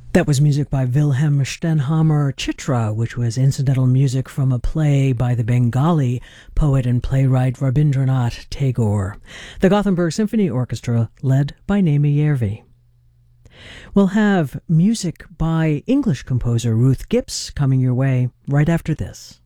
That was music by Wilhelm Stenhammar Chitra, which was incidental music from a play by the Bengali poet and playwright Rabindranath Tagore. The Gothenburg Symphony Orchestra, led by Naima Järvi. We'll have music by English composer Ruth Gibbs coming your way right after this.